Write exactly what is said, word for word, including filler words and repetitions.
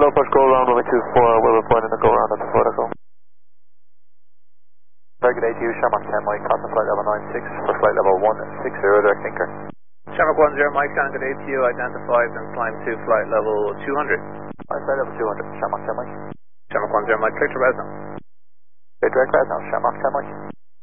push go around runway two four, we're reporting the go around at the protocol. Target A T U, Shamrock ten Mike, contact flight level nine six for flight level one six zero, direct anchor. Shamrock one zero Mike, target A T U, identified and climb to flight level two hundred. Alright, flight level two hundred, Shamrock ten Mike. Shamrock one zero Mike, clear to Resno. Clear direct right now, Shamrock ten Mike.